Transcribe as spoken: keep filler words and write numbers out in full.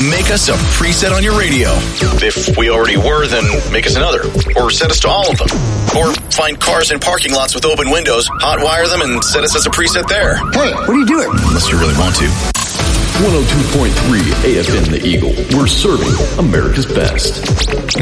make us a preset on your radio. If we already were, then make us another. Or set us to all of them. Or find cars in parking lots with open windows, hotwire them, and set us as a preset there. Hey, what are you doing? Unless you really want to. one oh two point three A F M The Eagle. We're serving America's best.